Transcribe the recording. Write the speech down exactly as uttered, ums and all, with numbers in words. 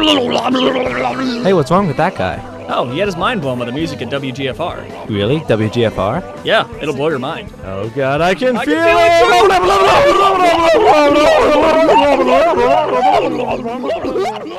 Hey, what's wrong with that guy? Oh, he had his mind blown by the music at W G F R. Really? W G F R? Yeah, it'll blow your mind. Oh god, I can I feel can feel it!